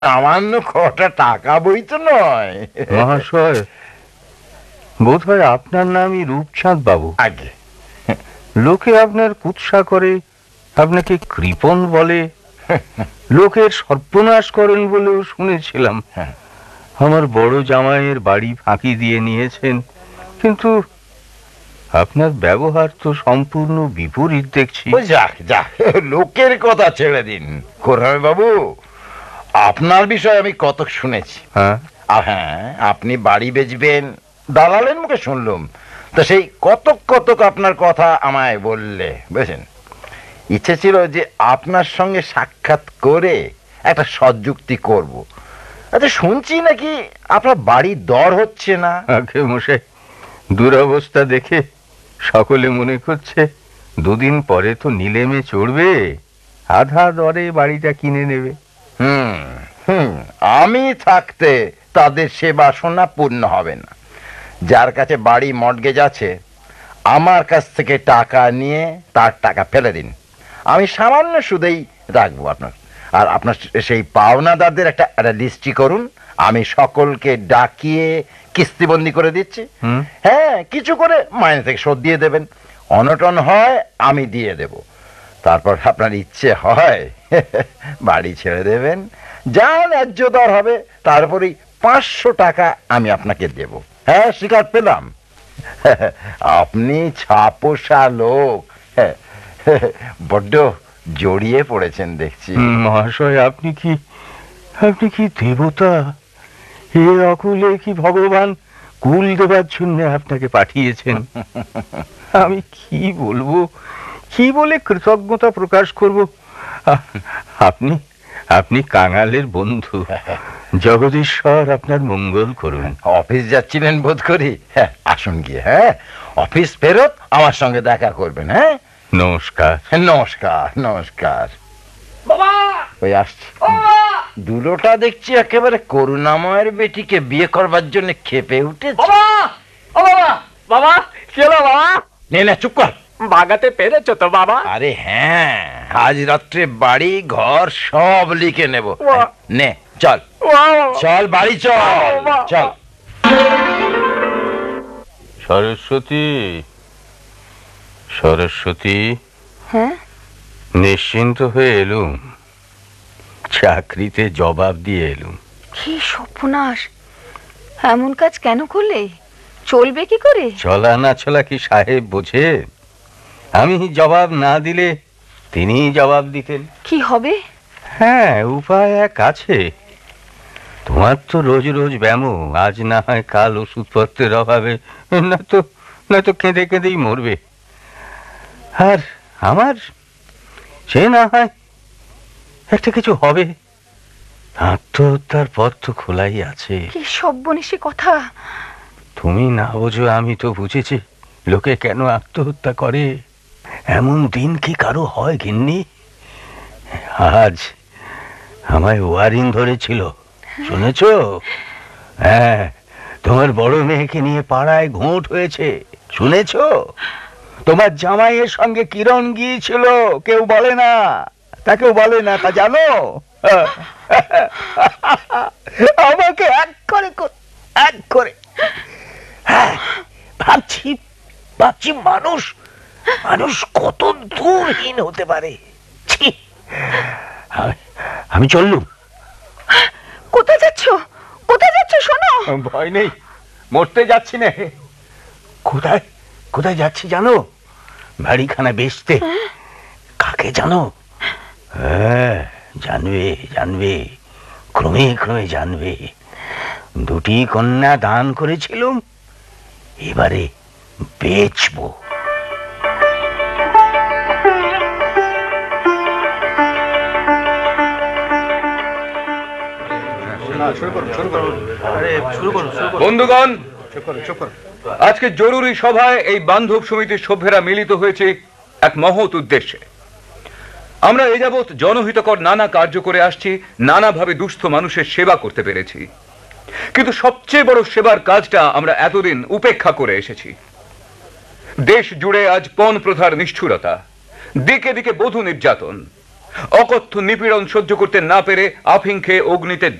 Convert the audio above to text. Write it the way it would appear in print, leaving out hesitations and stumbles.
সামান্য কটা টাকা বই তো নয়। মহাশয়, বোধ হয় আপনার নামই রূপচাঁদ বাবু। আগে লোকে আপনার কুৎসা করে, আপনাকে কৃপণ বলে, লোকের সর্বনাশ করেন বলেও শুনেছিলাম। হ্যাঁ। আমার বড় জামাইয়ের বাড়ি ফাঁকি দিয়ে নিয়েছেন, কিন্তু আপনার ব্যবহার তো সম্পূর্ণ বিপরীত দেখছি। ওই যাক যাক, লোকের কথা ছেড়ে দিন করবে বাবু। আপনার বিষয়ে আমি কত শুনেছি। হ্যাঁ, হ্যাঁ, আপনি বাড়ি বেচবেন দালালের মুখে শুনলুম। তো সেই কতক কতক আপনার কথা আমায় বললে, বুঝলেন। ইচ্ছে ছিল যে আপনার সঙ্গে সাক্ষাৎ করে একটা সৎযুক্তি করব। আচ্ছা, শুনছি নাকি আপনার বাড়ির দর হচ্ছে না। আগে মশাই, দুরবস্থা দেখে সকলে মনে করছে দুদিন পরে তো নিলেমে চড়বে, আধা দরে বাড়িটা কিনে নেবে। হুম হুম আমি থাকতে তাদের সে বাসনা পূর্ণ হবে না। যার কাছে বাড়ি মর্টগেজ আছে, আমার কাছ থেকে টাকা নিয়ে তার টাকা ফেলে দিন। আমি সামান্য সুদেই রাখবো আপনার। আর আপনার সেই পাওনাদারদের একটা লিস্টি করুন, আমি সকলকে ডাকিয়ে কিস্তিবন্দি করে দিচ্ছি। হ্যাঁ, কিছু করে মাইনে থেকে শোধ দিয়ে দেবেন। অনটন হয় আমি দিয়ে দেব। তারপর আপনার ইচ্ছে হয় বাড়ি ছেড়ে দেবেন, যা ন্যায্য দর হবে তারপরেই 500 টাকা আমি আপনাকে দেব। হ্যাঁ, স্বীকার পেলাম। আপনি ছাপোষা লোক, বড্ড জড়িয়ে পড়েছেন দেখছি। মহাশয়, আপনি কি দেবতা? এ অকুলে কি ভগবান কুল দেবার জন্য আপনাকে পাঠিয়েছেন? আমি কি বলবো, কি বলে কৃতজ্ঞতা প্রকাশ করব? আপনি আপনি কাঙালের বন্ধু। জগদীশ্বর আপনার মঙ্গল করুন। অফিস যাচ্ছিলেন বোধ করি। হ্যাঁ, আসুন গিয়ে। হ্যাঁ, অফিস ফেরত আমার সঙ্গে দেখা করবেন। হ্যাঁ, নমস্কার। নমস্কার নমস্কার। বাবা, ওই আসছি। দুলোটা দেখছি একেবারে করুণাময়ের বেটিকে বিয়ে করবার জন্য খেপে উঠেছে। বাবা, ও বাবা, বাবা, কি হলো বাবা? নে না, চুপ কর। ভাগাতে পেরেছো তো বাবা? আরে হ্যাঁ, আজ রাত্রে বাড়ি ঘর সব লিখে নেব। বাহ। নে চল চল, বাড়ি চল বাহ। চল। সরস্বতী, সরস্বতী, হ্যাঁ, নিশ্চিন্ত হয়ে এলুম, চাকরিতে জবাব দিয়ে এলুম। কি সর্বনাশ! এমন কাজ কেন করলে? চলবে কি করে? চলা না চলা কি সাহেব বোঝে? আমি জবাব না দিলে তিনি জবাব দিতেন। কি হবে? হ্যাঁ, উপায় এক আছে। তোমার তো রোজ রোজ ব্যামো, আজ না হয় কাল ওষুধপত্রের অভাবে না তো কেঁদে কেঁদেই মরবে। আর আমার সে না হয় একটা কিছু হবে। আত্মহত্যার পথ তো খোলাই আছে। কি সর্বনেশে কথা! তুমি না বোঝো, আমি তো বুঝেছি লোকে কেন আত্মহত্যা করে। এমন দিন কি কারো হয় গিন্নি? আজ আমায় ওয়ারিং ধরেছিল, শুনেছ? হ্যাঁ, তোমার বড় মেয়েকে নিয়ে পাড়ায় ঘোট হয়েছে, শুনেছ? তোমার জামাইয়ের সঙ্গে কিরণ গিয়েছিল, কেউ বলে না, তাকেও বলে না, তা জানো? আমাকে এক করে হ্যাঁ, ভাবছি মানুষ কত দূরহীন হতে পারে। ছি, আমি চললুম। কোথায় যাচ্ছ? কোথায় যাচ্ছ? শোনো। ভয় নেই, মরতে যাচ্ছি না। কোথায় যাচ্ছি জানো? বাড়িখানা বেচতে। কাকে জানো? হ্যাঁ, জানবে, ক্রমে জানবে। দুটি কন্যা দান করেছিলুম, এবারে বেচবো। বন্ধুগণ, আজকে জরুরি সভায় এই বান্ধব সমিতির সভ্যেরা মিলিত হয়েছে এক মহৎ উদ্দেশ্যে। আমরা এ যাবৎ জনহিতকর নানা কার্য করে আসছি, নানাভাবে দুস্থ মানুষের সেবা করতে পেরেছি, কিন্তু সবচেয়ে বড় সেবার কাজটা আমরা এতদিন উপেক্ষা করে এসেছি। দেশ জুড়ে আজ পণ প্রথার নিষ্ঠুরতা, দিকে দিকে বধূ নির্যাতন, অকথ্য নিপীড়ন সহ্য করতে না পেরে আফিং খেয়ে অগ্নিতে